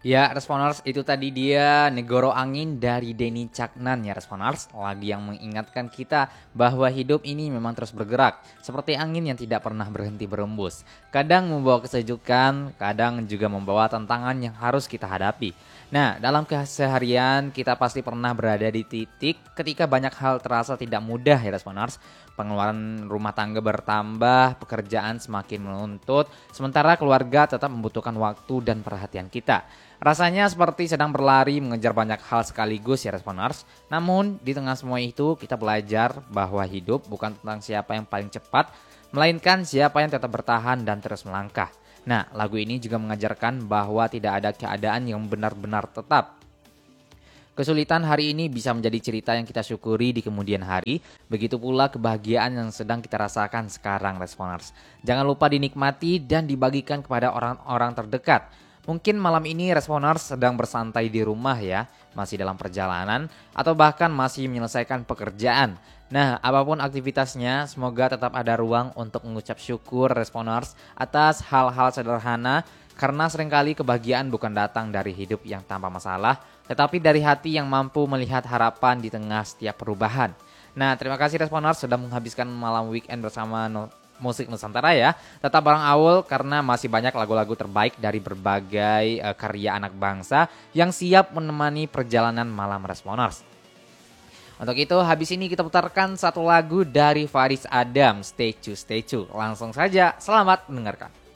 Ya, Responers, itu tadi dia Negoro Angin dari Denny Caknan ya Responers. Lagi yang mengingatkan kita bahwa hidup ini memang terus bergerak, seperti angin yang tidak pernah berhenti berembus. Kadang membawa kesejukan, kadang juga membawa tantangan yang harus kita hadapi. Nah, dalam keseharian kita pasti pernah berada di titik ketika banyak hal terasa tidak mudah ya Responers. Pengeluaran rumah tangga bertambah, pekerjaan semakin menuntut, sementara keluarga tetap membutuhkan waktu dan perhatian kita. Rasanya seperti sedang berlari mengejar banyak hal sekaligus ya Responers. Namun di tengah semua itu kita belajar bahwa hidup bukan tentang siapa yang paling cepat, melainkan siapa yang tetap bertahan dan terus melangkah. Nah, lagu ini juga mengajarkan bahwa tidak ada keadaan yang benar-benar tetap. Kesulitan hari ini bisa menjadi cerita yang kita syukuri di kemudian hari, begitu pula kebahagiaan yang sedang kita rasakan sekarang Responers. Jangan lupa dinikmati dan dibagikan kepada orang-orang terdekat. Mungkin malam ini Responers sedang bersantai di rumah ya, masih dalam perjalanan, atau bahkan masih menyelesaikan pekerjaan. Nah, apapun aktivitasnya, semoga tetap ada ruang untuk mengucap syukur Responers atas hal-hal sederhana, karena seringkali kebahagiaan bukan datang dari hidup yang tanpa masalah, tetapi dari hati yang mampu melihat harapan di tengah setiap perubahan. Nah, terima kasih Responers sudah menghabiskan malam weekend bersama Musik Nusantara ya. Tetap bareng Awul karena masih banyak lagu-lagu terbaik dari berbagai karya anak bangsa yang siap menemani perjalanan malam Responers. Untuk itu habis ini kita putarkan satu lagu dari Faris Adam, Stay True Stay True. Langsung saja selamat mendengarkan.